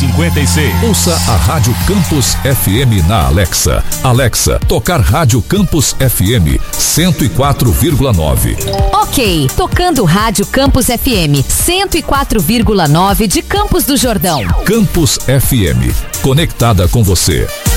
56. Ouça a Rádio Campus FM na Alexa. Alexa, tocar Rádio Campus FM 104,9. Ok, tocando Rádio Campus FM 104,9 de Campos do Jordão. Campus FM, conectada com você.